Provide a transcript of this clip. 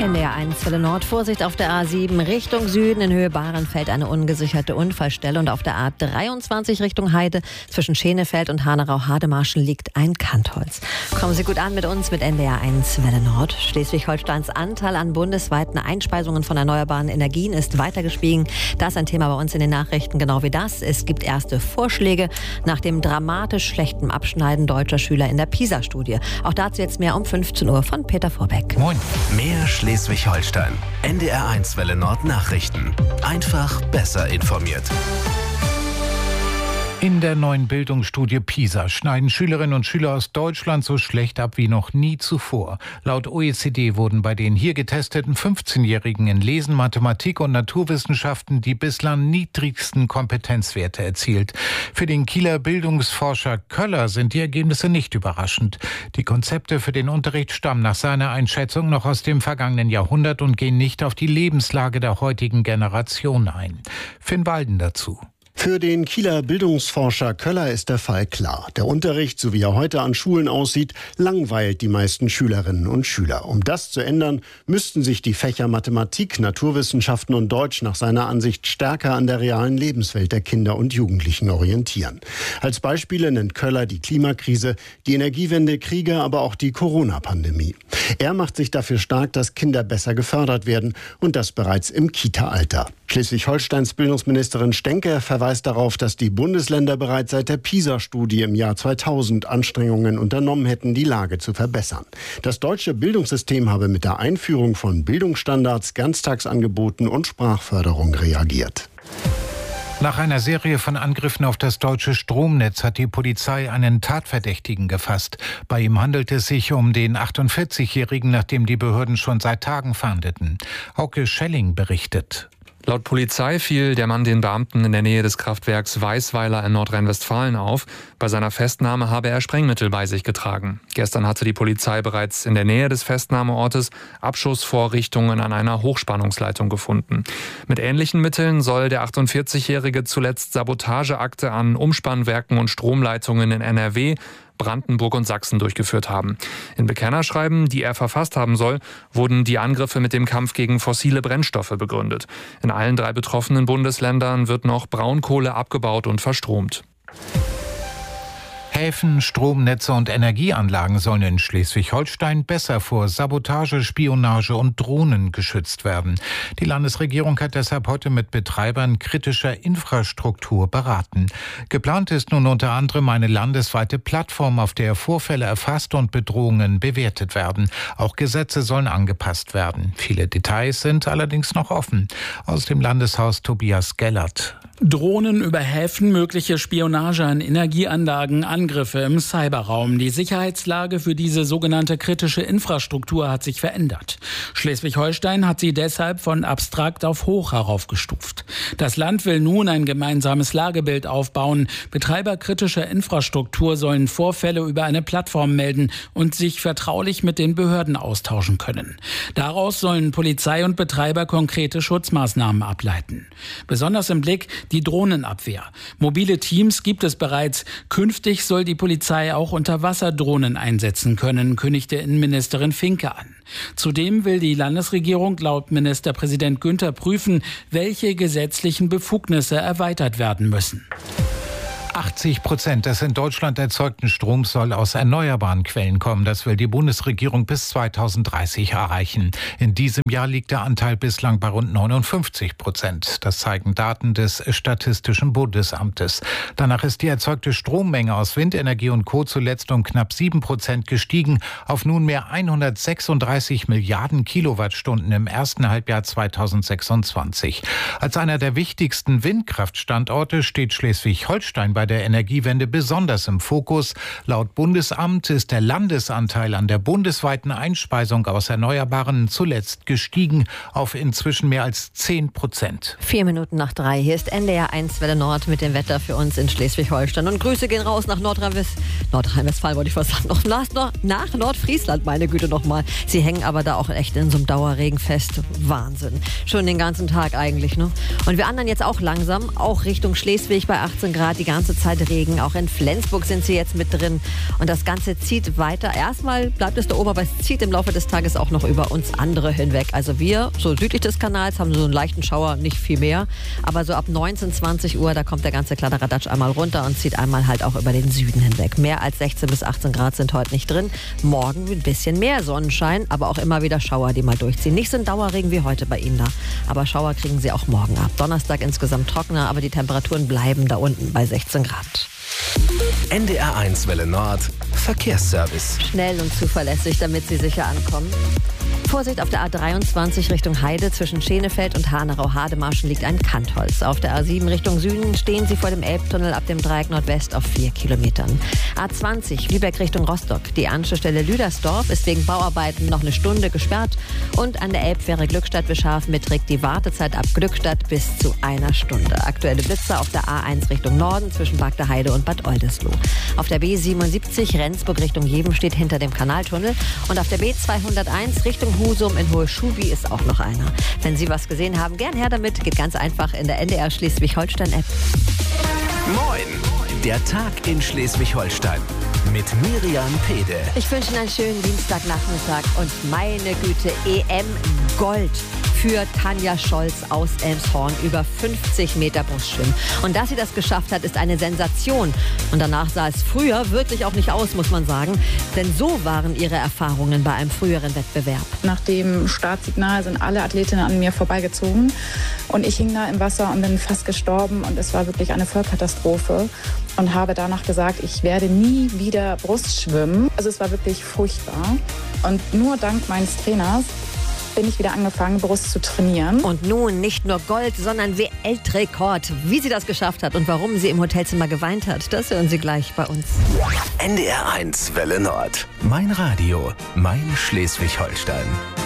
NDR 1 Welle Nord. Vorsicht auf der A7 Richtung Süden. In Höhe Bahrenfeld eine ungesicherte Unfallstelle. Und auf der A23 Richtung Heide zwischen Schenefeld und Hanau-Hademarschen liegt ein Kantholz. Kommen Sie gut an mit uns mit NDR 1 Welle Nord. Schleswig-Holsteins Anteil an bundesweiten Einspeisungen von erneuerbaren Energien ist weiter gestiegen. Das ist ein Thema bei uns in den Nachrichten, genau wie das. Es gibt erste Vorschläge nach dem dramatisch schlechten Abschneiden deutscher Schüler in der PISA-Studie. Auch dazu jetzt mehr um 15 Uhr von Peter Vorbeck. Moin. Mehr Schleswig-Holstein. NDR 1 Welle Nord Nachrichten. Einfach besser informiert. In der neuen Bildungsstudie PISA schneiden Schülerinnen und Schüler aus Deutschland so schlecht ab wie noch nie zuvor. Laut OECD wurden bei den hier getesteten 15-Jährigen in Lesen, Mathematik und Naturwissenschaften die bislang niedrigsten Kompetenzwerte erzielt. Für den Kieler Bildungsforscher Köller sind die Ergebnisse nicht überraschend. Die Konzepte für den Unterricht stammen nach seiner Einschätzung noch aus dem vergangenen Jahrhundert und gehen nicht auf die Lebenslage der heutigen Generation ein. Finn Walden dazu. Für den Kieler Bildungsforscher Köller ist der Fall klar. Der Unterricht, so wie er heute an Schulen aussieht, langweilt die meisten Schülerinnen und Schüler. Um das zu ändern, müssten sich die Fächer Mathematik, Naturwissenschaften und Deutsch nach seiner Ansicht stärker an der realen Lebenswelt der Kinder und Jugendlichen orientieren. Als Beispiele nennt Köller die Klimakrise, die Energiewende, Kriege, aber auch die Corona-Pandemie. Er macht sich dafür stark, dass Kinder besser gefördert werden und das bereits im Kita-Alter. Schleswig-Holsteins Bildungsministerin Stenke verweist darauf, dass die Bundesländer bereits seit der PISA-Studie im Jahr 2000 Anstrengungen unternommen hätten, die Lage zu verbessern. Das deutsche Bildungssystem habe mit der Einführung von Bildungsstandards, Ganztagsangeboten und Sprachförderung reagiert. Nach einer Serie von Angriffen auf das deutsche Stromnetz hat die Polizei einen Tatverdächtigen gefasst. Bei ihm handelt es sich um den 48-Jährigen, nach dem die Behörden schon seit Tagen fahndeten. Hauke Schelling berichtet. Laut Polizei fiel der Mann den Beamten in der Nähe des Kraftwerks Weißweiler in Nordrhein-Westfalen auf. Bei seiner Festnahme habe er Sprengmittel bei sich getragen. Gestern hatte die Polizei bereits in der Nähe des Festnahmeortes Abschussvorrichtungen an einer Hochspannungsleitung gefunden. Mit ähnlichen Mitteln soll der 48-Jährige zuletzt Sabotageakte an Umspannwerken und Stromleitungen in NRW, Brandenburg und Sachsen durchgeführt haben. In Bekennerschreiben, die er verfasst haben soll, wurden die Angriffe mit dem Kampf gegen fossile Brennstoffe begründet. In allen 3 betroffenen Bundesländern wird noch Braunkohle abgebaut und verstromt. Häfen, Stromnetze und Energieanlagen sollen in Schleswig-Holstein besser vor Sabotage, Spionage und Drohnen geschützt werden. Die Landesregierung hat deshalb heute mit Betreibern kritischer Infrastruktur beraten. Geplant ist nun unter anderem eine landesweite Plattform, auf der Vorfälle erfasst und Bedrohungen bewertet werden. Auch Gesetze sollen angepasst werden. Viele Details sind allerdings noch offen. Aus dem Landeshaus Tobias Gellert. Drohnen über Häfen, mögliche Spionage an Energieanlagen, Angriffe im Cyberraum. Die Sicherheitslage für diese sogenannte kritische Infrastruktur hat sich verändert. Schleswig-Holstein hat sie deshalb von abstrakt auf hoch heraufgestuft. Das Land will nun ein gemeinsames Lagebild aufbauen. Betreiber kritischer Infrastruktur sollen Vorfälle über eine Plattform melden und sich vertraulich mit den Behörden austauschen können. Daraus sollen Polizei und Betreiber konkrete Schutzmaßnahmen ableiten. Besonders im Blick die Drohnenabwehr. Mobile Teams gibt es bereits. Künftig soll die Polizei auch Unterwasserdrohnen einsetzen können, kündigte Innenministerin Finke an. Zudem will die Landesregierung laut Ministerpräsident Günther prüfen, welche gesetzlichen Befugnisse erweitert werden müssen. 80% des in Deutschland erzeugten Stroms soll aus erneuerbaren Quellen kommen. Das will die Bundesregierung bis 2030 erreichen. In diesem Jahr liegt der Anteil bislang bei rund 59%. Das zeigen Daten des Statistischen Bundesamtes. Danach ist die erzeugte Strommenge aus Windenergie und Co. zuletzt um knapp 7% gestiegen auf nunmehr 136 Milliarden Kilowattstunden im ersten Halbjahr 2026. Als einer der wichtigsten Windkraftstandorte steht Schleswig-Holstein bei der Energiewende besonders im Fokus. Laut Bundesamt ist der Landesanteil an der bundesweiten Einspeisung aus Erneuerbaren zuletzt gestiegen auf inzwischen mehr als 10%. 4 Minuten nach 3. Hier ist NDR 1 Welle Nord mit dem Wetter für uns in Schleswig-Holstein. Und Grüße gehen raus nach Nordrhein-Westfalen, wollte ich fast sagen. Nach Nordfriesland, meine Güte nochmal. Sie hängen aber da auch echt in so einem Dauerregen fest. Wahnsinn. Schon den ganzen Tag eigentlich, ne? Und wir anderen jetzt auch langsam, auch Richtung Schleswig bei 18 Grad die ganze ganze Zeit Regen. Auch in Flensburg sind sie jetzt mit drin. Und das Ganze zieht weiter. Erstmal bleibt es da oben, aber es zieht im Laufe des Tages auch noch über uns andere hinweg. Also wir, so südlich des Kanals, haben so einen leichten Schauer, nicht viel mehr. Aber so ab 19, 20 Uhr, da kommt der ganze Kladderadatsch einmal runter und zieht einmal halt auch über den Süden hinweg. Mehr als 16 bis 18 Grad sind heute nicht drin. Morgen ein bisschen mehr Sonnenschein, aber auch immer wieder Schauer, die mal durchziehen. Nicht so ein Dauerregen wie heute bei Ihnen da. Aber Schauer kriegen Sie auch morgen ab. Donnerstag insgesamt trockener, aber die Temperaturen bleiben da unten bei 16 Grad. NDR1 Welle Nord, Verkehrsservice. Schnell und zuverlässig, damit Sie sicher ankommen. Vorsicht, auf der A23 Richtung Heide zwischen Schenefeld und Hanau-Hademarschen liegt ein Kantholz. Auf der A7 Richtung Süden stehen Sie vor dem Elbtunnel ab dem Dreieck Nordwest auf 4 Kilometern. A20 Lübeck Richtung Rostock. Die Anschlussstelle Lüdersdorf ist wegen Bauarbeiten noch eine Stunde gesperrt. Und an der Elbfähre Glückstadt-Beschaf beträgt die Wartezeit ab Glückstadt bis zu 1 Stunde. Aktuelle Blitzer auf der A1 Richtung Norden zwischen Bagdeheide und Bad Oldesloe. Auf der B77 Rendsburg Richtung Jeven steht hinter dem Kanaltunnel. Und auf der B201 Richtung Husum in Hohe-Schubi ist auch noch einer. Wenn Sie was gesehen haben, gern her damit. Geht ganz einfach in der NDR Schleswig-Holstein-App. Moin, der Tag in Schleswig-Holstein mit Miriam Pede. Ich wünsche Ihnen einen schönen Dienstagnachmittag und meine Güte, EM-Gold für Tanja Scholz aus Elmshorn, über 50 Meter Brustschwimmen. Und dass sie das geschafft hat, ist eine Sensation. Und danach sah es früher wirklich auch nicht aus, muss man sagen. Denn so waren ihre Erfahrungen bei einem früheren Wettbewerb. Nach dem Startsignal sind alle Athletinnen an mir vorbeigezogen. Und ich hing da im Wasser und bin fast gestorben. Und es war wirklich eine Vollkatastrophe. Und habe danach gesagt, ich werde nie wieder Brust schwimmen. Also es war wirklich furchtbar. Und nur dank meines Trainers bin ich wieder angefangen, Brust zu trainieren. Und nun nicht nur Gold, sondern Weltrekord. Wie sie das geschafft hat und warum sie im Hotelzimmer geweint hat, das hören Sie gleich bei uns. NDR1 Welle Nord. Mein Radio, mein Schleswig-Holstein.